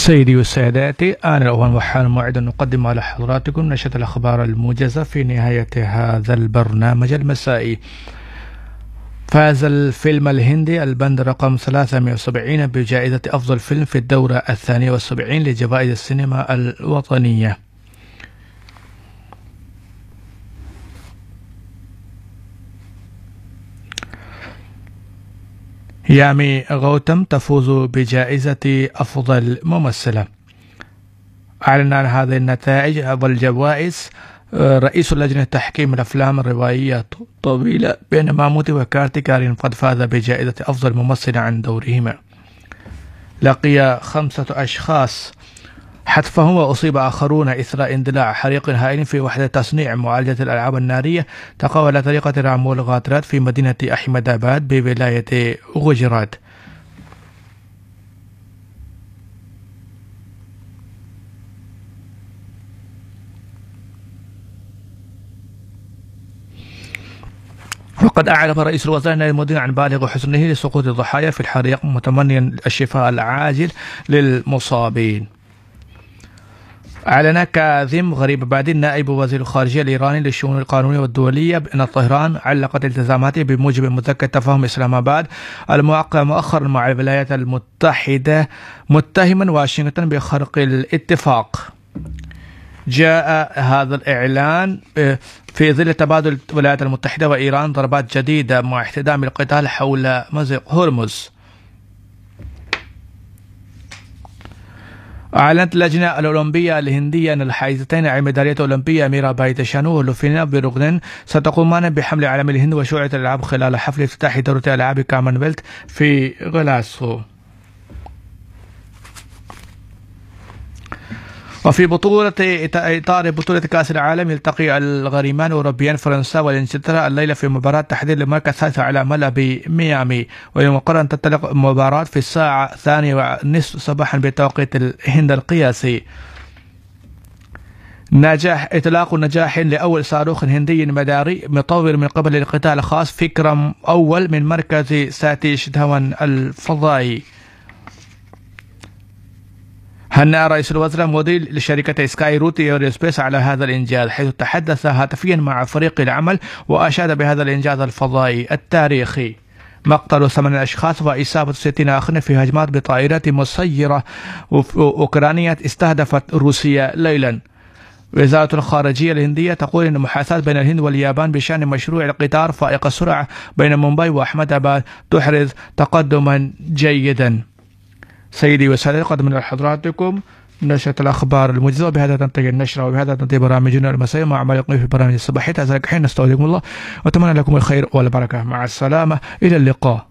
سيدي وسادتي، آن الأوان وحان موعد أن نقدم على حضراتكم نشرة الأخبار الموجزة في نهاية هذا البرنامج المسائي. فاز الفيلم الهندي البند رقم 370 بجائزة أفضل فيلم في الدورة 72 لجوائز السينما الوطنية. يامي غوتم تفوز بجائزة أفضل ممثلة. أعلن عن هذه النتائج والجوائز رئيس لجنة تحكيم الأفلام الروائية طويلة بين ماموتي وكارتي كارين قد فاز بجائزة أفضل ممثل عن دورهما. لقي 5 أشخاص حتفهم وأصيب آخرون إثر اندلاع حريق هائل في وحدة تصنيع معالجة الألعاب النارية تقع على طريقة رامول غاترات في مدينة أحمد آباد بولاية غجرات. وقد أعلن رئيس الوزراء نايف المدين عن بالغ حزنه لسقوط الضحايا في الحريق متمنيا الشفاء العاجل للمصابين. أعلن كاظم غريب عبادي نائب وزير الخارجية الإيراني للشؤون القانونية والدولية بأن طهران علقت التزاماتها بموجب مذكرة تفاهم إسلام آباد الموقع مؤخرا مع الولايات المتحدة متهما واشنطن بخرق الاتفاق. جاء هذا الإعلان في ظل تبادل الولايات المتحدة وإيران ضربات جديدة مع احتدام القتال حول مضيق هرمز. أعلنت اللجنة الأولمبية الهندية أن الحائزتين على الميدالية الأولمبية ميرا باي تشانو ولوفينا بيروغنين ستقومان بحمل علم الهند وشوعية الألعاب خلال حفل افتتاح دورة ألعاب كامنولث في غلاسكو. وفي إطار بطولة كأس العالم يلتقي الغريمان الأوروبيان فرنسا وإنجلترا الليلة في مباراة تحديد المركز الثالث على ملعب ميامي، ويقرر أن تنطلق المباراة في الساعة 2:30 صباحا بتوقيت الهند القياسي. إطلاق نجاح لأول صاروخ هندي مداري مطور من قبل القطاع الخاص فكرة أول من مركز ساتيش دهون الفضائي. هنأ رئيس الوزراء مودي لشركة سكاي روت ايروسبيس على هذا الإنجاز، حيث تحدث هاتفيا مع فريق العمل وأشاد بهذا الإنجاز الفضائي التاريخي. مقتل 8 أشخاص وإصابة 60 آخرين في هجمات بطائرات مسيرة أوكرانية استهدفت روسيا ليلا. وزارة الخارجية الهندية تقول أن المحادثات بين الهند واليابان بشأن مشروع القطار فائق السرعة بين مومباي وأحمد آباد تحرز تقدما جيدا. سيدي وسادتي، قدمنا لحضراتكم نشرة الأخبار الموجزة، وبهذا تنتهي النشرة وبهذا تنتهي برامجنا المسائية مع عمل في برامج الصباحية. أعزائي الحين نستودعكم الله وأتمنى لكم الخير والبركة. مع السلامة، إلى اللقاء.